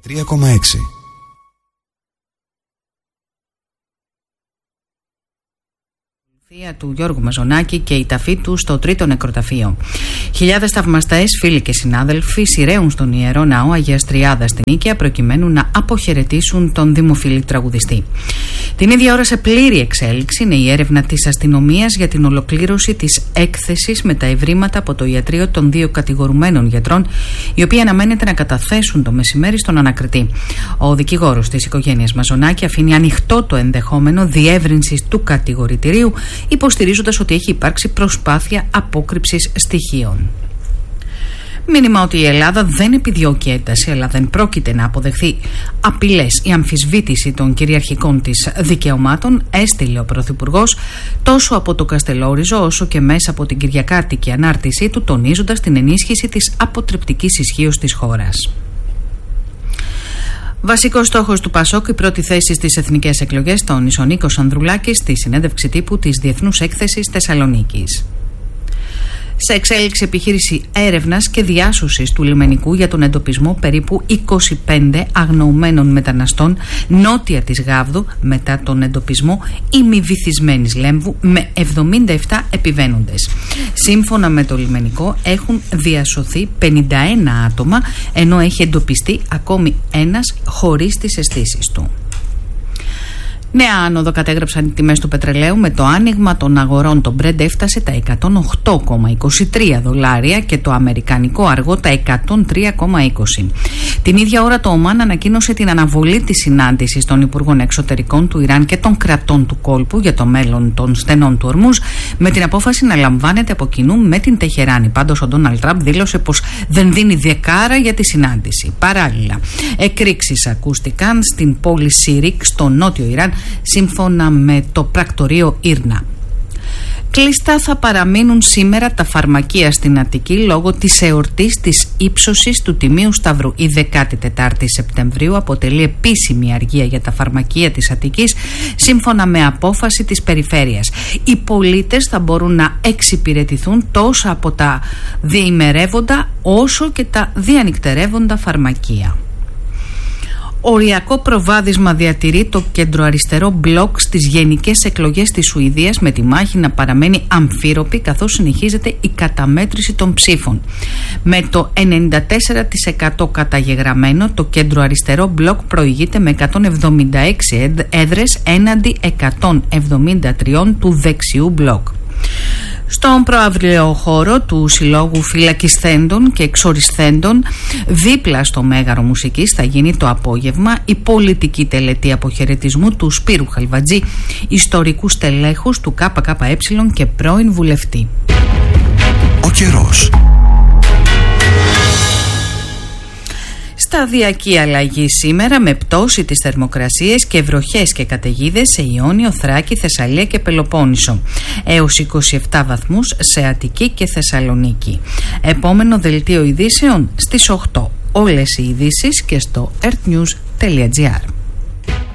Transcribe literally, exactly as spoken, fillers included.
τρία κόμμα έξι. Του Γιώργου Μαζονάκη και η ταφή του στο τρίτο νεκροταφείο. Χιλιάδες θαυμαστές, φίλοι και συνάδελφοι σειραίουν στον Ιερό Ναό Αγίας Τριάδας στην Νίκαια προκειμένου να αποχαιρετήσουν τον δημοφιλή τραγουδιστή. Την ίδια ώρα, σε πλήρη εξέλιξη, είναι η έρευνα της αστυνομίας για την ολοκλήρωση της έκθεσης με τα ευρήματα από το ιατρείο των δύο κατηγορουμένων γιατρών, οι οποίοι αναμένεται να καταθέσουν το μεσημέρι στον ανακριτή. Ο δικηγόρος της οικογένειας Μαζονάκη αφήνει ανοιχτό το ενδεχόμενο διεύρυνσης του κατηγορητηρίου, υποστηρίζοντας ότι έχει υπάρξει προσπάθεια απόκρυψης στοιχείων. Μήνυμα ότι η Ελλάδα δεν επιδιώκει ένταση, αλλά δεν πρόκειται να αποδεχθεί απειλές ή αμφισβήτηση των κυριαρχικών της δικαιωμάτων, έστειλε ο Πρωθυπουργός τόσο από το Καστελόριζο όσο και μέσα από την κυριακάτικη ανάρτησή του, τονίζοντας την ενίσχυση της αποτρεπτικής ισχύως της χώρας. Βασικός στόχος του ΠΑΣΟΚ, η πρώτη θέση στις εθνικές εκλογές, τόνισε ο Νίκος Ανδρουλάκης στη συνέντευξη τύπου της Διεθνούς Έκθεσης Θεσσαλονίκης. Σε εξέλιξη επιχείρηση έρευνας και διάσωσης του λιμενικού για τον εντοπισμό περίπου είκοσι πέντε αγνοωμένων μεταναστών νότια της Γάβδου μετά τον εντοπισμό ημιβυθισμένης Λέμβου με εβδομήντα επτά επιβαίνοντες. Σύμφωνα με το λιμενικό έχουν διασωθεί πενήντα ένα άτομα, ενώ έχει εντοπιστεί ακόμη ένας χωρίς τις αισθήσεις του. Νέα άνοδο κατέγραψαν οι τιμές του πετρελαίου. Με το άνοιγμα των αγορών το Brent έφτασε τα εκατόν οκτώ κόμμα είκοσι τρία δολάρια και το αμερικανικό αργό τα εκατόν τρία κόμμα είκοσι. Την ίδια ώρα το Ομάν ανακοίνωσε την αναβολή της συνάντησης των Υπουργών Εξωτερικών του Ιράν και των κρατών του κόλπου για το μέλλον των στενών του Ορμούζ, με την απόφαση να λαμβάνεται από κοινού με την Τεχεράνη. Πάντως ο Ντόναλντ Τραμπ δήλωσε πως δεν δίνει δεκάρα για τη συνάντηση. Παράλληλα, εκρήξεις ακούστηκαν στην πόλη Σίρικ στο νότιο Ιράν, σύμφωνα με το πρακτορείο Ήρνα. Κλειστά θα παραμείνουν σήμερα τα φαρμακεία στην Αττική λόγω της εορτής της ύψωσης του Τιμίου Σταυρού. Η δεκάτη τετάρτη Σεπτεμβρίου αποτελεί επίσημη αργία για τα φαρμακεία της Αττικής, σύμφωνα με απόφαση της περιφέρειας. Οι πολίτες θα μπορούν να εξυπηρετηθούν τόσο από τα διημερεύοντα όσο και τα διανυκτερεύοντα φαρμακεία. Οριακό προβάδισμα διατηρεί το κεντροαριστερό μπλοκ στις γενικές εκλογές της Σουηδίας, με τη μάχη να παραμένει αμφίροπη καθώς συνεχίζεται η καταμέτρηση των ψήφων. Με το ενενήντα τέσσερα τοις εκατό καταγεγραμμένο, το κεντροαριστερό μπλοκ προηγείται με εκατόν εβδομήντα έξι έδρες έναντι εκατόν εβδομήντα τρία του δεξιού μπλοκ. Στον προαύριο χώρο του Συλλόγου Φυλακισθέντων και Εξορισθέντων, δίπλα στο Μέγαρο Μουσικής, θα γίνει το απόγευμα η πολιτική τελετή αποχαιρετισμού του Σπύρου Χαλβατζή, ιστορικού στελέχους του ΚΚΕ και πρώην βουλευτή. Ο καιρός. Σταδιακή αλλαγή σήμερα, με πτώση της θερμοκρασίας και βροχές και καταιγίδες σε Ιόνιο, Θράκη, Θεσσαλία και Πελοπόννησο, έως είκοσι επτά βαθμούς σε Αττική και Θεσσαλονίκη. Επόμενο δελτίο ειδήσεων στις οκτώ. Όλες οι ειδήσεις και στο earthnews τελεία gr.